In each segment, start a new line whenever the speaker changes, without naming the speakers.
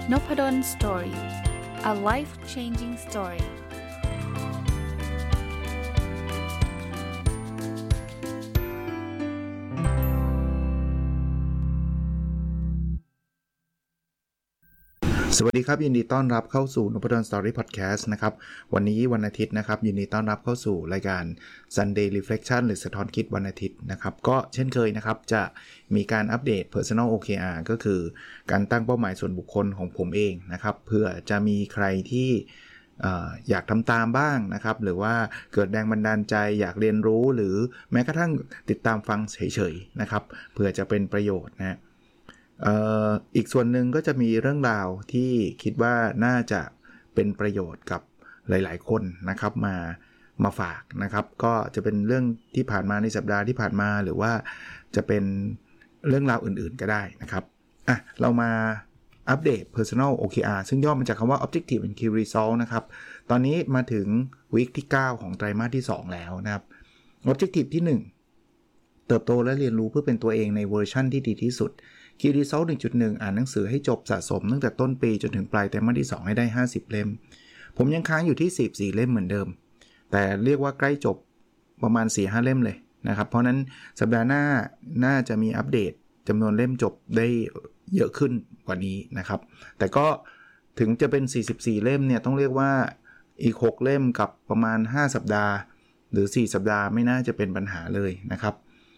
Nopadon Story. A life-changing story.
สวัสดีครับยินดีต้อนรับเข้าสู่ Nopadon Story Podcast นะครับวันนี้วันอาทิตย์นะครับยินดีต้อนรับเข้าสู่รายการ Sunday Reflection หรือสะท้อนคิดวันอาทิตย์นะครับก็เช่นเคยนะครับจะมีการอัปเดต Personal OKR ก็คือการตั้งเป้าหมายส่วนบุคคลของผมเองนะครับเพื่อจะมีใครที่อยากทำตามบ้างนะครับหรือว่าเกิดแรงบันดาลใจอยากเรียนรู้หรือแม้กระทั่งติดตามฟังเฉยๆนะครับเพื่อจะเป็นประโยชน์นะอีกส่วนหนึ่งก็จะมีเรื่องราวที่คิดว่าน่าจะเป็นประโยชน์กับหลายๆคนนะครับมาฝากนะครับก็จะเป็นเรื่องที่ผ่านมาในสัปดาห์ที่ผ่านมาหรือว่าจะเป็นเรื่องราวอื่นๆก็ได้นะครับเรามาอัปเดต Personal OKR ซึ่งย่อมาจากคำว่า Objective and Key Result นะครับตอนนี้มาถึงวีคที่9ของไตรมาสที่2แล้วนะครับ Objective ที่1เติบโตและเรียนรู้เพื่อเป็นตัวเองในเวอร์ชั่นที่ดีที่สุดKey Result 1.1 อ่านหนังสือให้จบสะสมตั้งแต่ต้นปีจนถึงปลายไตรมาสที่2ให้ได้50เล่มผมยังค้างอยู่ที่44เล่มเหมือนเดิมแต่เรียกว่าใกล้จบประมาณ 4-5 เล่มเลยนะครับเพราะนั้นสัปดาห์หน้าน่าจะมีอัปเดตจำนวนเล่มจบได้เยอะขึ้นกว่านี้นะครับแต่ก็ถึงจะเป็น44เล่มเนี่ยต้องเรียกว่าอีก6เล่มกับประมาณ5สัปดาห์หรือ4สัปดาห์ไม่น่าจะเป็นปัญหาเลยนะครับ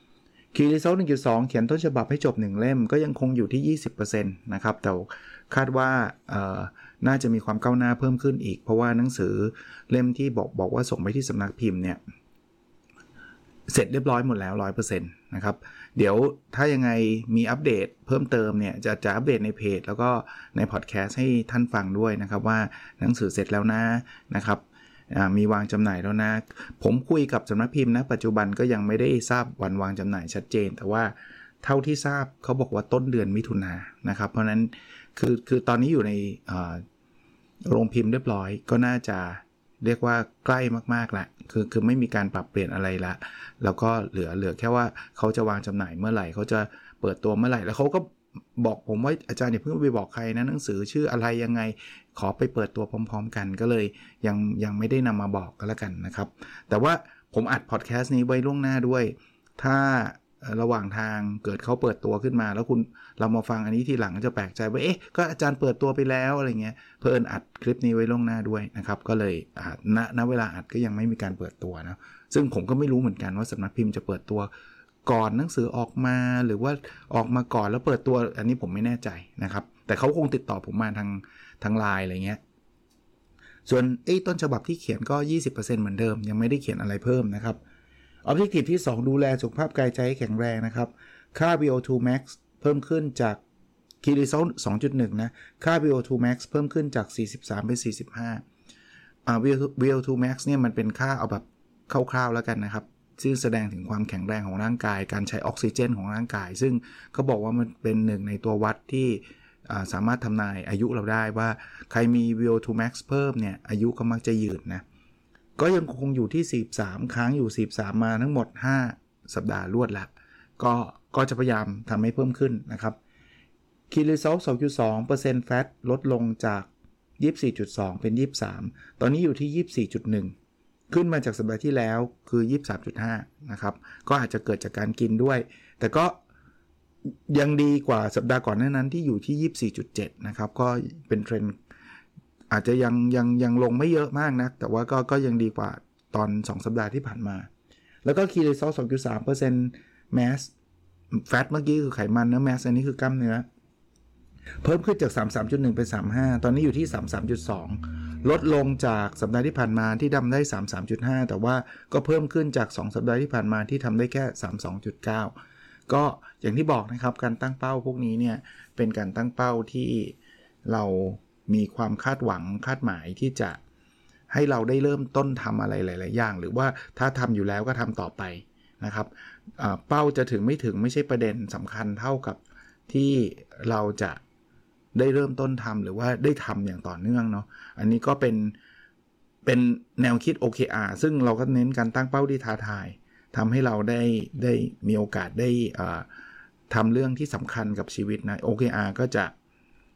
Key Result 1.2 เขียนต้นฉบับให้จบ1เล่มก็ยังคงอยู่ที่ 20% นะครับแต่คาดว่าน่าจะมีความก้าวหน้าเพิ่มขึ้นอีกเพราะว่าหนังสือเล่มที่บอกว่าส่งไปที่สำนักพิมพ์เนี่ยเสร็จเรียบร้อยหมดแล้ว 100% นะครับเดี๋ยวถ้ายังไงมีอัปเดตเพิ่มเติมเนี่ยจะอัปเดตในเพจแล้วก็ในพอดแคสต์ให้ท่านฟังด้วยนะครับว่าหนังสือเสร็จแล้วนะครับมีวางจำหน่ายแล้วนะผมคุยกับสำนักพิมพ์นะปัจจุบันก็ยังไม่ได้ทราบวันวางจำหน่ายชัดเจนแต่ว่าเท่าที่ทราบเขาบอกว่าต้นเดือนมิถุนายนนะครับเพราะนั้นคือตอนนี้อยู่ในโรงพิมพ์เรียบร้อยก็น่าจะเรียกว่าใกล้มากๆละคือไม่มีการปรับเปลี่ยนอะไรละแล้วก็เหลือแค่ว่าเขาจะวางจำหน่ายเมื่อไหร่เขาจะเปิดตัวเมื่อไหร่แล้วเขาก็บอกผมว่าอาจารย์อย่าเพิ่งไปบอกใครนะหนังสือชื่ออะไรยังไงขอไปเปิดตัวพร้อมๆกันก็เลยยังไม่ได้นำมาบอกกันแล้วกันนะครับแต่ว่าผมอัดพอดแคสต์นี้ไว้ล่วงหน้าด้วยถ้าระหว่างทางเกิดเขาเปิดตัวขึ้นมาแล้วเรามาฟังอันนี้ทีหลังจะแปลกใจว่าก็อาจารย์เปิดตัวไปแล้วอะไรเงี้ยเพิ่นอัดคลิปนี้ไว้ล่วงหน้าด้วยนะครับก็เลยณเวลาอัดก็ยังไม่มีการเปิดตัวนะซึ่งผมก็ไม่รู้เหมือนกันว่าสำนักพิมพ์จะเปิดตัวก่อนหนังสือออกมาหรือว่าออกมาก่อนแล้วเปิดตัวอันนี้ผมไม่แน่ใจนะครับแต่เขาคงติดต่อผมมาทาง LINE อะไรเงี้ยส่วนต้นฉบับที่เขียนก็ 20% เหมือนเดิมยังไม่ได้เขียนอะไรเพิ่มนะครับ Objective ที่2ดูแลสุขภาพกายใจให้แข็งแรงนะครับค่า VO2 max เพิ่มขึ้นจาก Key Result 2.1 นะค่า VO2 max เพิ่มขึ้นจาก43เป็น45VO2 max เนี่ยมันเป็นค่าเอาแบบคร่าวๆแล้วกันนะครับซึ่งแสดงถึงความแข็งแรงของร่างกายการใช้ออกซิเจนของร่างกายซึ่งเขาบอกว่ามันเป็นหนึ่งในตัววัดที่สามารถทำนายอายุเราได้ว่าใครมี VO2 max เพิ่มเนี่ยอายุก็มักจะยืนนะก็ยังคงอยู่ที่43ค้างอยู่43มาทั้งหมด5สัปดาห์รวดแล้วก็จะพยายามทำให้เพิ่มขึ้นนะครับ Key Result 2.2% Fat ลดลงจาก 24.2 เป็น 23ตอนนี้อยู่ที่ 24.1ขึ้นมาจากสัปดาห์ที่แล้วคือ 23.5 นะครับก็อาจจะเกิดจากการกินด้วยแต่ก็ยังดีกว่าสัปดาห์ก่อนหน้านั้นที่อยู่ที่ 24.7 นะครับก็เป็นเทรนด์อาจจะยังลงไม่เยอะมากนะแต่ว่าก็ยังดีกว่าตอน2สัปดาห์ที่ผ่านมาแล้วก็ Key Result 2.3% Mass Fat เมื่อกี้คือไขมันเนื้อ Mass อันนี้คือกล้ามเนื้อเพิ่มขึ้นจาก 33.1 เป็น 35ตอนนี้อยู่ที่ 33.2ลดลงจากสัปดาห์ที่ผ่านมาที่ทำได้ 33.5 แต่ว่าก็เพิ่มขึ้นจาก2สัปดาห์ที่ผ่านมาที่ทำได้แค่ 32.9 ก็อย่างที่บอกนะครับการตั้งเป้าพวกนี้เนี่ยเป็นการตั้งเป้าที่เรามีความคาดหวังคาดหมายที่จะให้เราได้เริ่มต้นทำอะไรหลายๆอย่างหรือว่าถ้าทำอยู่แล้วก็ทำต่อไปนะครับเป้าจะถึงไม่ถึงไม่ใช่ประเด็นสำคัญเท่ากับที่เราจะได้เริ่มต้นทำหรือว่าได้ทำอย่างต่อเนื่องเนาะอันนี้ก็เป็นแนวคิด OKR ซึ่งเราก็เน้นการตั้งเป้าที่ท้าทายทำให้เราได้มีโอกาสได้ทำเรื่องที่สำคัญกับชีวิตนะ OKR ก็จะ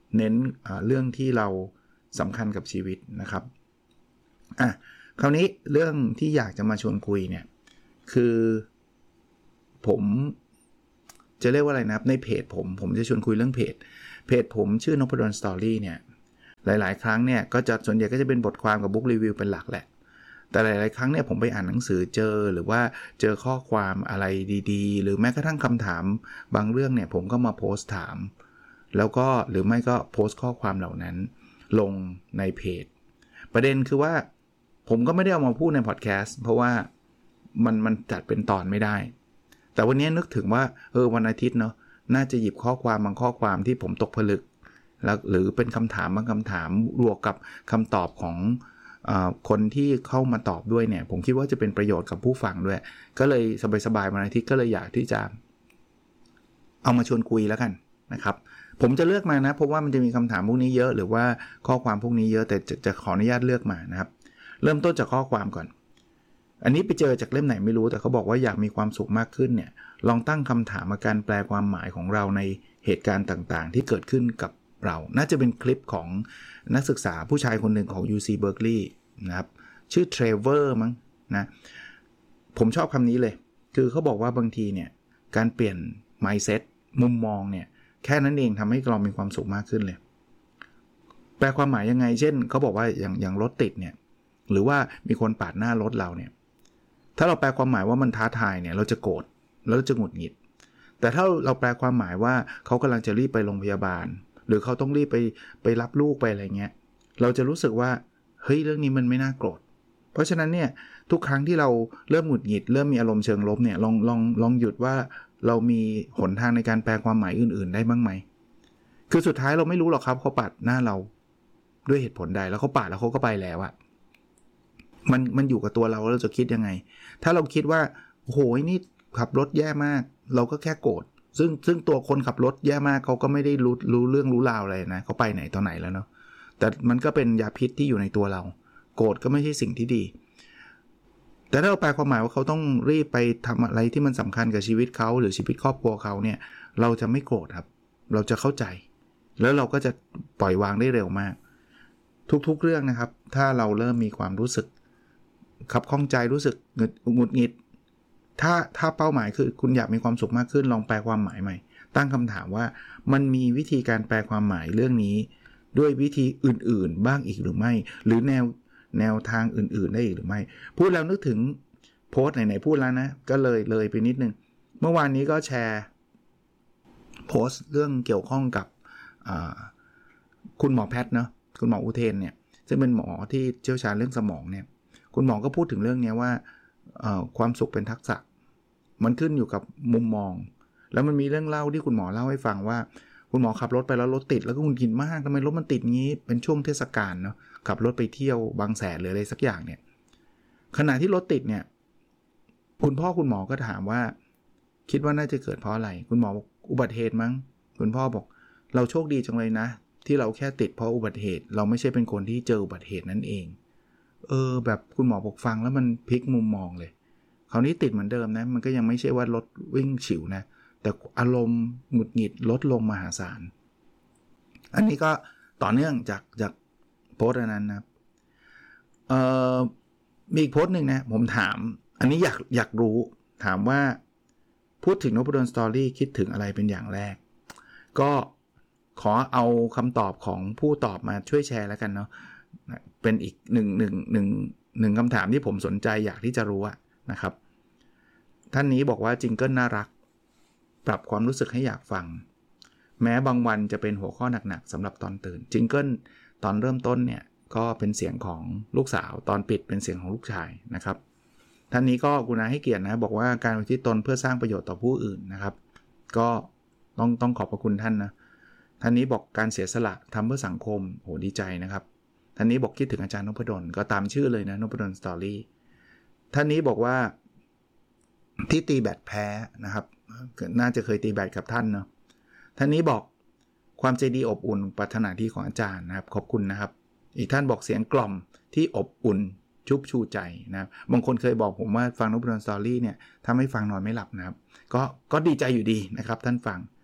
เน้นเรื่องที่เราสำคัญกับชีวิตนะครับคราวนี้เรื่องที่อยากจะมาชวนคุยเนี่ยคือผมจะเรียกว่าอะไรนะในเพจผมจะชวนคุยเรื่องเพจผมชื่อนพดลสตอรี่เนี่ยหลายๆครั้งเนี่ยก็จะส่วนใหญ่ก็จะเป็นบทความกับบุ๊กรีวิวเป็นหลักแหละแต่หลายๆครั้งเนี่ยผมไปอ่านหนังสือเจอหรือว่าเจอข้อความอะไรดีๆหรือแม้กระทั่งคำถามบางเรื่องเนี่ยผมก็มาโพสต์ถามแล้วก็หรือไม่ก็โพสต์ข้อความเหล่านั้นลงในเพจประเด็นคือว่าผมก็ไม่ได้เอามาพูดในพอดแคสต์เพราะว่ามันจัดเป็นตอนไม่ได้แต่วันนี้นึกถึงว่าวันอาทิตย์เนาะน่าจะหยิบข้อความบางข้อความที่ผมตกผลึกแล้วหรือเป็นคำถามบางคำถามรวมกับคำตอบของคนที่เข้ามาตอบด้วยเนี่ยผมคิดว่าจะเป็นประโยชน์กับผู้ฟังด้วยก็เลยสบายๆวันอาทิตย์ก็เลยอยากที่จะเอามาชวนคุยแล้วกันนะครับผมจะเลือกมานะเพราะว่ามันจะมีคำถามพวกนี้เยอะหรือว่าข้อความพวกนี้เยอะแต่จะขออนุญาตเลือกมานะครับเริ่มต้นจากข้อความก่อนอันนี้ไปเจอจากเล่มไหนไม่รู้แต่เขาบอกว่าอยากมีความสุขมากขึ้นเนี่ยลองตั้งคำถามอาการแปลความหมายของเราในเหตุการณ์ต่างๆที่เกิดขึ้นกับเราน่าจะเป็นคลิปของนักศึกษาผู้ชายคนหนึ่งของ UC Berkeley นะครับชื่อเทรเวอร์มั้งนะผมชอบคำนี้เลยคือเขาบอกว่าบางทีเนี่ยการเปลี่ยน mindset มุมมองเนี่ยแค่นั้นเองทำให้เรามีความสุขมากขึ้นเลยแปลความหมายยังไงเช่นเขาบอกว่าอย่างรถติดเนี่ยหรือว่ามีคนปาดหน้ารถเราเนี่ยถ้าเราแปลความหมายว่ามันท้าทายเนี่ยเราจะโกรธแล้วจะหงุดหงิดแต่ถ้าเราแปลความหมายว่าเขากำลังจะรีบไปโรงพยาบาลหรือเขาต้องรีบไปรับลูกไปอะไรเงี้ยเราจะรู้สึกว่าเฮ้ยเรื่องนี้มันไม่น่าโกรธเพราะฉะนั้นเนี่ยทุกครั้งที่เราเริ่มหงุดหงิดเริ่มมีอารมณ์เชิงลบเนี่ยลองหยุดว่าเรามีหนทางในการแปลความหมายอื่นๆได้บ้างไหมคือสุดท้ายเราไม่รู้หรอกครับเขาปาดหน้าเราด้วยเหตุผลใดแล้วเขาปาดแล้วเขาก็ไปแล้วอะมันอยู่กับตัวเราเราจะคิดยังไงถ้าเราคิดว่าโอ้โหนี่ขับรถแย่มากเราก็แค่โกรธซึ่งตัวคนขับรถแย่มากเขาก็ไม่ได้รู้เรื่องรู้ราวอะไรนะเขาไปไหนตอนไหนแล้วเนาะแต่มันก็เป็นยาพิษที่อยู่ในตัวเราโกรธก็ไม่ใช่สิ่งที่ดีแต่ถ้าเราแปลความหมายว่าเขาต้องรีบไปทำอะไรที่มันสำคัญกับชีวิตเขาหรือชีวิตครอบครัวเขาเนี่ยเราจะไม่โกรธครับเราจะเข้าใจแล้วเราก็จะปล่อยวางได้เร็วมากทุกๆเรื่องนะครับถ้าเราเริ่มมีความรู้สึกขับข้องใจรู้สึกหงุดหงิดถ้าเป้าหมายคือคุณอยากมีความสุขมากขึ้นลองแปลความหมายใหม่ตั้งคำถามว่ามันมีวิธีการแปลความหมายเรื่องนี้ด้วยวิธีอื่นๆบ้างอีกหรือไม่หรือแนวทางอื่นๆได้อีกหรือไม่พูดแล้วนึกถึงโพสต์ไหนๆพูดแล้วนะก็เลยไปนิดนึงเมื่อวานนี้ก็แชร์โพสต์เรื่องเกี่ยวข้องกับคุณหมอแพทย์เนาะคุณหมออุเทนเนี่ยซึ่งเป็นหมอที่เชี่ยวชาญเรื่องสมองเนี่ยคุณหมอก็พูดถึงเรื่องนี้ว่าความสุขเป็นทักษะมันขึ้นอยู่กับมุมมองแล้วมันมีเรื่องเล่าที่คุณหมอเล่าให้ฟังว่าคุณหมอขับรถไปแล้วรถติดแล้วก็หงุดหงิดมากทำไมรถมันติดงี้เป็นช่วงเทศกาลเนาะขับรถไปเที่ยวบางแสนหรืออะไรสักอย่างเนี่ยขณะที่รถติดเนี่ยคุณพ่อคุณหมอก็ถามว่าคิดว่าน่าจะเกิดเพราะอะไรคุณหมอบอกอุบัติเหตุมั้งคุณพ่อบอกเราโชคดีจังเลยนะที่เราแค่ติดเพราะอุบัติเหตุเราไม่ใช่เป็นคนที่เจออุบัติเหตุนั่นเองแบบคุณหมอบอกฟังแล้วมันพลิกมุมมองเลยคราวนี้ติดเหมือนเดิมนะมันก็ยังไม่ใช่ว่ารถวิ่งฉิวนะแต่อารมณ์หงุดหงิดลดลงมหาศาลอันนี้ก็ต่อเนื่องจากโพสต์นั้นนะมีอีกโพสต์นึงนะผมถามอันนี้อยากรู้ถามว่าพูดถึงนพดลสตอรี่คิดถึงอะไรเป็นอย่างแรกก็ขอเอาคำตอบของผู้ตอบมาช่วยแชร์แล้วกันเนาะเป็นอีกหนึ่งคำถามที่ผมสนใจอยากที่จะรู้นะครับท่านนี้บอกว่าจิงเกิลน่ารักปรับความรู้สึกให้อยากฟังแม้บางวันจะเป็นหัวข้อหนักๆสำหรับตอนตื่นจิงเกิลตอนเริ่มต้นเนี่ยก็เป็นเสียงของลูกสาวตอนปิดเป็นเสียงของลูกชายนะครับท่านนี้ก็กรุณาให้เกียรตินะบอกว่าการอุทิศตนเพื่อสร้างประโยชน์ต่อผู้อื่นนะครับก็ต้องขอบพระคุณท่านนะท่านนี้บอกการเสียสละทำเพื่อสังคมโหดีใจนะครับท่านนี้บอกคิดถึงอาจารย์นพดลก็ตามชื่อเลยนะนพดลสตอรี่ท่านนี้บอกว่าที่ตีแบดแพ้นะครับน่าจะเคยตีแบดกับท่านเนาะท่านนี้บอกความใจดีอบอุ่นปรารถนาดีของอาจารย์นะครับขอบคุณนะครับอีกท่านบอกเสียงกล่อมที่อบอุ่นชุบชูใจนะครับบางคนเคยบอกผมว่าฟังนพดลสตอรี่เนี่ยถ้าไม่ฟังนอนไม่หลับนะครับก็ดีใจอยู่ดีนะครับท่านฟัง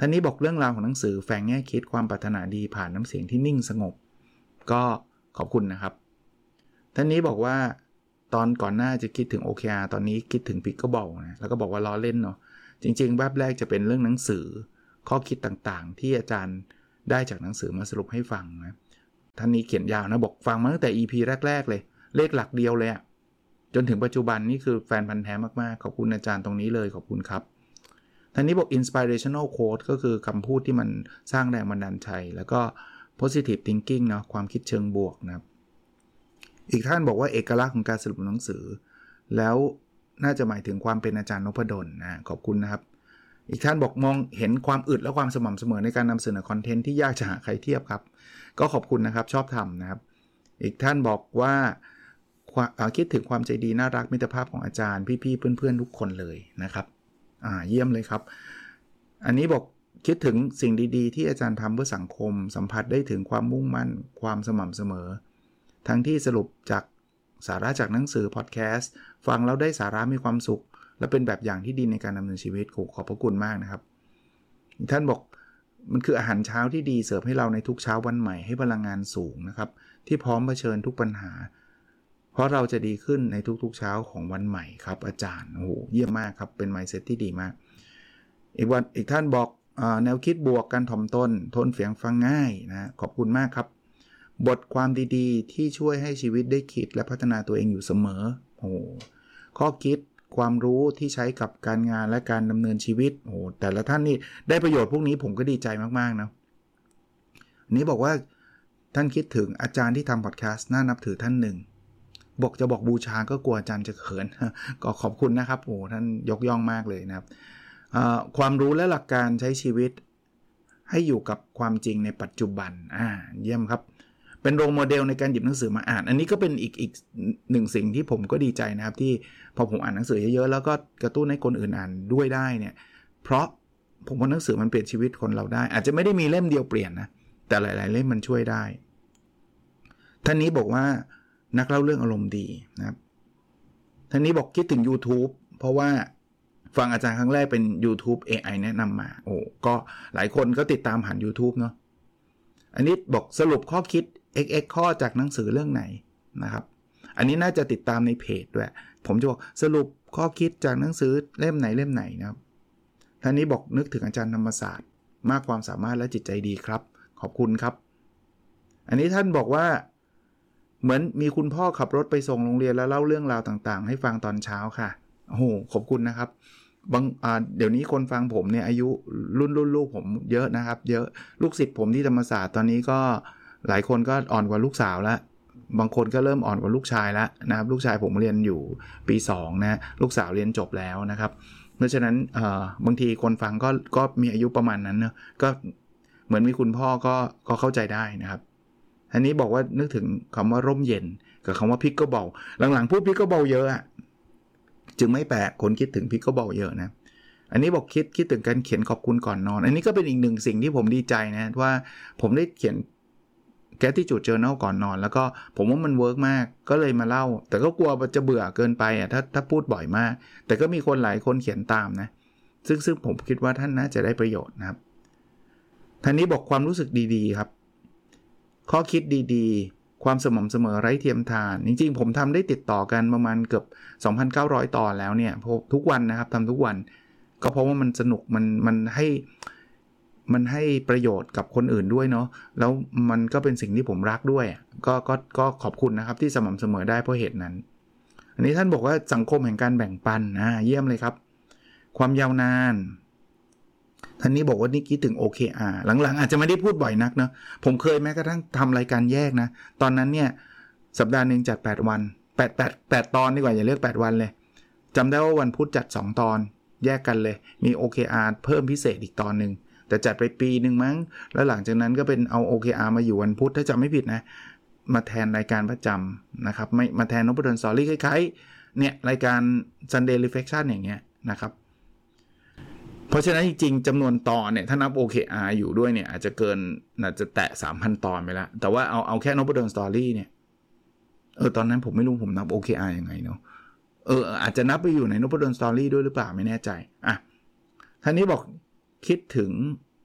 ท่านนี้บอกเรื่องราวของหนังสือแฝงแง่คิดความปรารถนาดีผ่านน้ำเสียงที่นิ่งสงบก็ขอบคุณนะครับท่านนี้บอกว่าตอนก่อนหน้าจะคิดถึง OKR ตอนนี้คิดถึง Pickleball นะแล้วก็บอกว่าล้อเล่นเนาะจริงๆแวบแรกจะเป็นเรื่องหนังสือข้อคิดต่างๆที่อาจารย์ได้จากหนังสือมาสรุปให้ฟังนะท่านนี้เขียนยาวนะบอกฟังมาตั้งแต่ EP แรกๆเลยเลขหลักเดียวเลยอะจนถึงปัจจุบันนี่คือแฟนพันธุ์แท้มากๆขอบคุณอาจารย์ตรงนี้เลยขอบคุณครับท่านนี้บอก inspirational quote ก็คือคำพูดที่มันสร้างแรงบันดาลใจแล้วก็ positive thinking เนาะความคิดเชิงบวกนะครับอีกท่านบอกว่าเอกลักษณ์ของการสรุปหนังสือแล้วน่าจะหมายถึงความเป็นอาจารย์นพดลนะขอบคุณนะครับอีกท่านบอกมองเห็นความอึดและความสม่ำเสมอในการนำเสนอคอนเทนต์ที่ยากจะหาใครเทียบครับก็ขอบคุณนะครับชอบทำนะครับอีกท่านบอกว่าคิดถึงความใจดีน่ารักมิตรภาพของอาจารย์พี่ๆเพื่อนๆทุกคนเลยนะครับเยี่ยมเลยครับอันนี้บอกคิดถึงสิ่งดีๆที่อาจารย์ทำเพื่อสังคมสัมผัสได้ถึงความมุ่งมั่นความสม่ำเสมอทั้งที่สรุปจากสาระจากหนังสือพอดแคสต์ฟังแล้วได้สาระมีความสุขและเป็นแบบอย่างที่ดีในการดำเนินชีวิตขอบพระคุณมากนะครับท่านบอกมันคืออาหารเช้าที่ดีเสิร์ฟให้เราในทุกเช้าวันใหม่ให้พลังงานสูงนะครับที่พร้อมเผชิญทุกปัญหาเพราะเราจะดีขึ้นในทุกๆเช้าของวันใหม่ครับอาจารย์โอ้โหเยี่ยมมากครับเป็น mindset ที่ดีมากอีกท่านบอกแนวคิดบวกการถ่อมตนทนเสียงฟังง่ายนะขอบคุณมากครับบทความดีๆที่ช่วยให้ชีวิตได้คิดและพัฒนาตัวเองอยู่เสมอโอ้ข้อคิดความรู้ที่ใช้กับการงานและการดำเนินชีวิตโอ้แต่ละท่านนี่ได้ประโยชน์พวกนี้ผมก็ดีใจมากๆนะนี้บอกว่าท่านคิดถึงอาจารย์ที่ทำพอดแคสต์น่านับถือท่านหนึ่งบอกบูชาก็กลัวอาจารย์จะเขินก็ขอบคุณนะครับโอ้ท่านยกย่องมากเลยนะครับความรู้และหลักการใช้ชีวิตให้อยู่กับความจริงในปัจจุบันเยี่ยมครับเป็นโรลโมเดลในการหยิบหนังสือมาอ่านอันนี้ก็เป็นอีกหนึ่งสิ่งที่ผมก็ดีใจนะครับที่พอผมอ่านหนังสือเยอะๆแล้วก็กระตุ้นให้คนอื่นอ่านด้วยได้เนี่ยเพราะผมว่าหนังสือมันเปลี่ยนชีวิตคนเราได้อาจจะไม่ได้มีเล่มเดียวเปลี่ยนนะแต่หลายๆเล่มมันช่วยได้ท่านนี้บอกว่านักเล่าเรื่องอารมณ์ดีนะครับท่านนี้บอกคิดถึง YouTube เพราะว่าฟังอาจารย์ครั้งแรกเป็น YouTube AI แนะนำมาโอ้ก็หลายคนก็ติดตามผ่าน YouTube เนาะอันนี้บอกสรุปข้อคิด XX ข้อจากหนังสือเรื่องไหนนะครับอันนี้น่าจะติดตามในเพจด้วยผมจะบอกสรุปข้อคิดจากหนังสือเล่มไหนนะครับท่านนี้บอกนึกถึงอาจารย์ธรรมศาสตร์มากความสามารถและจิตใจดีครับขอบคุณครับอันนี้ท่านบอกว่าเหมือนมีคุณพ่อขับรถไปส่งโรงเรียนแล้วเล่าเรื่องราวต่างๆให้ฟังตอนเช้าค่ะโอ้โหขอบคุณนะครับเดี๋ยวนี้คนฟังผมเนี่ยอายุรุ่นลูกผมเยอะนะครับเยอะลูกศิษย์ผมที่ธรรมศาสตร์ตอนนี้ก็หลายคนก็อ่อนกว่าลูกสาวแล้วบางคนก็เริ่มอ่อนกว่าลูกชายแล้วนะครับลูกชายผมเรียนอยู่ปี2นะลูกสาวเรียนจบแล้วนะครับเพราะฉะนั้นบางทีคนฟังก็มีอายุประมาณนั้นนะก็เหมือนมีคุณพ่อก็เข้าใจได้นะครับอันนี้บอกว่านึกถึงคำว่าร่มเย็นกับคำว่าพิกเกิลบอลหลังๆพูดพิกเกิลบอลเยอะอะจึงไม่แปลกคนคิดถึงพิกเกิลบอลเยอะนะอันนี้บอกคิดถึงการเขียนขอบคุณก่อนนอนอันนี้ก็เป็นอีกหนึ่งสิ่งที่ผมดีใจนะว่าผมได้เขียน Gratitude Journal ก่อนนอนแล้วก็ผมว่ามันเวิร์กมากก็เลยมาเล่าแต่ก็กลัวจะเบื่อเกินไปอ่ะถ้าพูดบ่อยมากแต่ก็มีคนหลายคนเขียนตามนะซึ่งผมคิดว่าท่านน่าจะได้ประโยชน์นะครับท่านนี้บอกความรู้สึกดีๆครับข้อคิดดีๆความสม่ำเสมอไร้เทียมทานจริงๆผมทำได้ติดต่อกันประมาณเกือบ 2,900 ตอนแล้วเนี่ยทุกวันนะครับทำทุกวันก็เพราะว่ามันสนุกมันให้ประโยชน์กับคนอื่นด้วยเนาะแล้วมันก็เป็นสิ่งที่ผมรักด้วยก็ขอบคุณนะครับที่สม่ำเสมอได้เพราะเหตุนั้นอันนี้ท่านบอกว่าสังคมแห่งการแบ่งปันเยี่ยมเลยครับความยาวนานท่านนี้บอกว่านี่คิดถึง OKR หลังๆอาจจะไม่ได้พูดบ่อยนักเนาะผมเคยแม้กระทั่งทำรายการแยกนะตอนนั้นเนี่ยสัปดาห์นึงจัด8วัน8ตอนดีกว่าอย่าเรียก8วันเลยจำได้ว่าวันพุธจัด2ตอนแยกกันเลยมี OKR เพิ่มพิเศษอีกตอนนึงแต่จัดไปปีนึงมั้งแล้วหลังจากนั้นก็เป็นเอา OKR มาอยู่วันพุธถ้าจำไม่ผิดนะมาแทนรายการประจำนะครับไม่มาแทนนพดลสตอรี่คล้ายๆเนี่ยรายการ Sunday Reflection อย่างเงี้ยนะครับเพราะฉะนั้นจริงๆจำนวนตอนเนี่ยถ้านับ OKR อยู่ด้วยเนี่ยอาจจะเกินอาจจะแตะ 3,000 ตอนไปแล้วแต่ว่าเอาแค่นพดลสตอรี่เนี่ยตอนนั้นผมไม่รู้ผมนับ OKR ยังไงเนาะอาจจะนับไปอยู่ในนพดลสตอรี่ด้วยหรือเปล่าไม่แน่ใจท่านนี้บอกคิดถึง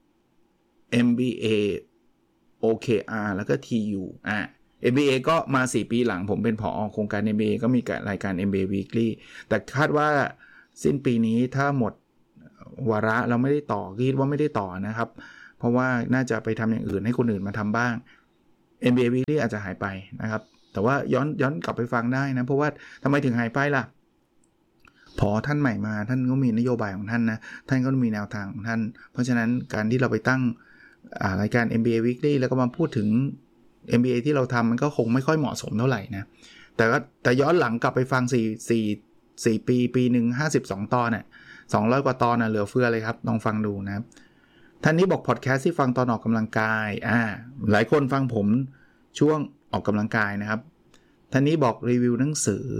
MBA OKR แล้วก็ TU MBA ก็มา4ปีหลังผมเป็นผอ.โครงการ MBA ก็มีรายการ MBA Weekly แต่คาดว่าสิ้นปีนี้ถ้าหมดวาระเราไม่ได้ต่อคิดว่าไม่ได้ต่อนะครับเพราะว่าน่าจะไปทำอย่างอื่นให้คนอื่นมาทำบ้าง MBA Weekly อาจจะหายไปนะครับแต่ว่าย้อนกลับไปฟังได้นะเพราะว่าทำไมถึงหายไปล่ะพอท่านใหม่มาท่านก็มีนโยบายของท่านนะท่านก็มีแนวทางของท่านเพราะฉะนั้นการที่เราไปตั้งรายการ MBA Weekly แล้วก็มาพูดถึง MBA ที่เราทำมันก็คงไม่ค่อยเหมาะสมเท่าไหร่นะแต่ย้อนหลังกลับไปฟัง4ปีนึง52ตอนน่ะ200กว่าตอนน่ะเหลือเฟือเลยครับลองฟังดูนะครับท่านนี้บอกพอดแคสต์ที่ฟังตอนออกกำลังกายหลายคนฟังผมช่วงออกกำลังกายนะครับท่านนี้บอกรีวิวหนังสือ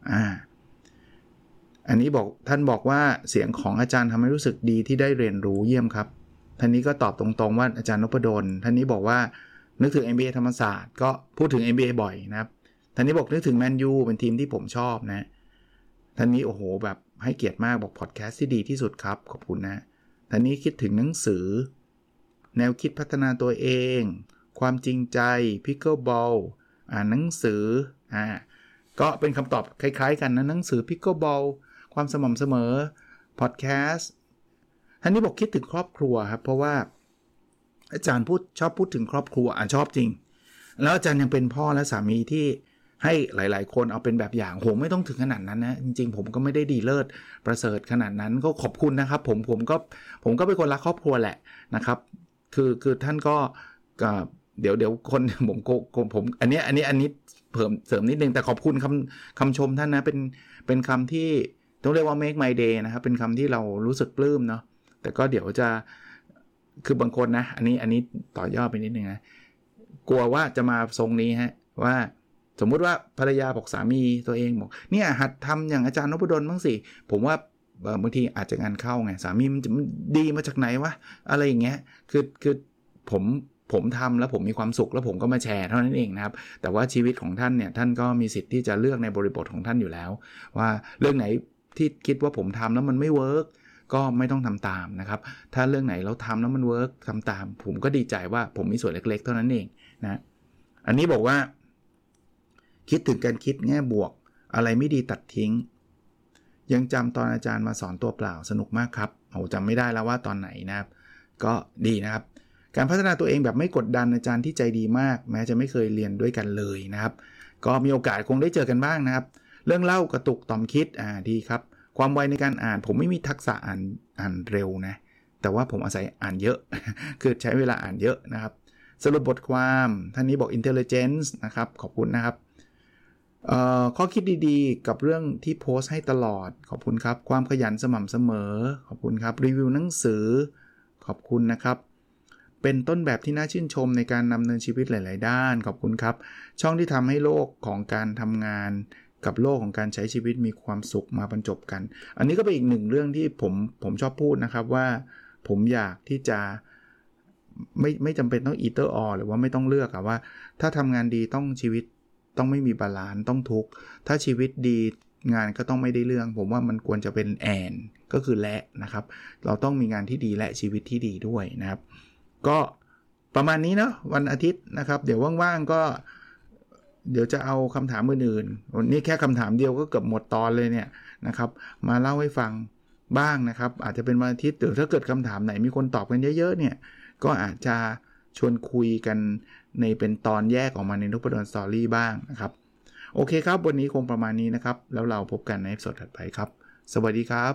อันนี้บอกท่านบอกว่าเสียงของอาจารย์ทำให้รู้สึกดีที่ได้เรียนรู้เยี่ยมครับท่านนี้ก็ตอบตรงๆว่าอาจารย์นพดลท่านนี้บอกว่านึกถึง MBA ธรรมศาสตร์ก็พูดถึง MBA บ่อยนะครับท่านนี้บอกนึกถึงแมนยูเป็นทีมที่ผมชอบนะท่านนี้โอ้โหแบบให้เกียรติมากบอกพอดแคสต์ที่ดีที่สุดครับขอบคุณนะท่านนี้คิดถึงหนังสือแนวคิดพัฒนาตัวเองความจริงใจ Pickleball อ่านหนังสือก็เป็นคำตอบคล้ายๆกันนะหนังสือ Pickleball ความสม่ำเสมอพอดแคสต์ท่านนี้บอกคิดถึงครอบครัวครับเพราะว่าอาจารย์ชอบพูดถึงครอบครัวชอบจริงแล้วอาจารย์ยังเป็นพ่อและสามีที่ให้หลายๆคนเอาเป็นแบบอย่างโหไม่ต้องถึงขนาดนั้นนะจริงๆผมก็ไม่ได้ดีเลิศประเสริฐขนาดนั้นก็ขอบคุณนะครับผมก็เป็นคนรักครอบครัวแหละนะครับคือท่านก็เดี๋ยวคนผมอันนี้เพิ่มเสริมนิดนึงแต่ขอบคุณคำชมท่านนะเป็นคำที่ต้องเรียกว่า make my day นะครับเป็นคำที่เรารู้สึกปลื้มเนาะแต่ก็เดี๋ยวจะคือบางคนนะอันนี้ต่อยอดไปนิดนึงนะกลัวว่าจะมาทรงนี้ฮะว่าสมมุติว่าภรรยาบอกสามีตัวเองบอกเนี่ยหัดทำอย่างอาจารย์นพดลบ้างสิผมว่าบางทีอาจจะงานเข้าไงสามีมันจะดีมาจากไหนวะอะไรอย่างเงี้ยคือผมทำแล้วผมมีความสุขแล้วผมก็มาแชร์เท่านั้นเองนะครับแต่ว่าชีวิตของท่านเนี่ยท่านก็มีสิทธิ์ที่จะเลือกในบริบทของท่านอยู่แล้วว่าเรื่องไหนที่คิดว่าผมทำแล้วมันไม่เวิร์กก็ไม่ต้องทำตามนะครับถ้าเรื่องไหนเราทำแล้วมันเวิร์กทำตามผมก็ดีใจว่าผมมีส่วนเล็กๆเท่านั้นเองนะอันนี้บอกว่าคิดถึงการคิดแง่บวกอะไรไม่ดีตัดทิ้งยังจำตอนอาจารย์มาสอนตัวเปล่าสนุกมากครับจำไม่ได้แล้วว่าตอนไหนนะครับก็ดีนะครับการพัฒนาตัวเองแบบไม่กดดันอาจารย์ที่ใจดีมากแม้จะไม่เคยเรียนด้วยกันเลยนะครับก็มีโอกาสคงได้เจอกันบ้างนะครับเรื่องเล่ากระตุกต่อมคิดดีครับความไวในการอ่านผมไม่มีทักษะอ่านเร็วนะแต่ว่าผมอาศัยอ่านเยอะ คือใช้เวลาอ่านเยอะนะครับสรุปบทความท่านนี้บอก intelligence นะครับขอบคุณนะครับข้อคิดดีๆกับเรื่องที่โพสต์ให้ตลอดขอบคุณครับความขยันสม่ำเสมอขอบคุณครับรีวิวหนังสือขอบคุณนะครับเป็นต้นแบบที่น่าชื่นชมในการดำเนินชีวิตหลายๆด้านขอบคุณครับช่องที่ทำให้โลกของการทำงานกับโลกของการใช้ชีวิตมีความสุขมาบรรจบกันอันนี้ก็เป็นอีกหนึ่งเรื่องที่ผมชอบพูดนะครับว่าผมอยากที่จะไม่จำเป็นต้อง either or หรือว่าไม่ต้องเลือกว่าถ้าทำงานดีต้องชีวิตต้องไม่มีบาลานซ์ต้องทุกข์ถ้าชีวิตดีงานก็ต้องไม่ได้เรื่องผมว่ามันควรจะเป็นแอนก็คือและนะครับเราต้องมีงานที่ดีและชีวิตที่ดีด้วยนะครับก็ประมาณนี้เนาะวันอาทิตย์นะครับเดี๋ยวว่างๆก็เดี๋ยวจะเอาคำถามอื่นๆวันนี้แค่คำถามเดียวก็เกือบหมดตอนเลยเนี่ยนะครับมาเล่าให้ฟังบ้างนะครับอาจจะเป็นวันอาทิตย์หรือถ้าเกิดคำถามไหนมีคนตอบกันเยอะๆเนี่ยก็อาจจะชวนคุยกันในเป็นตอนแยกออกมาในนพดลสตอรี่บ้างนะครับโอเคครับวันนี้คงประมาณนี้นะครับแล้วเราพบกันในเอพิโซดถัดไปครับสวัสดีครับ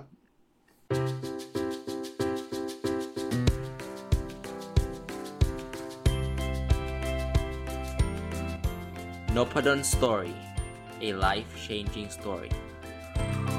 Noppadan Story, a life-changing story.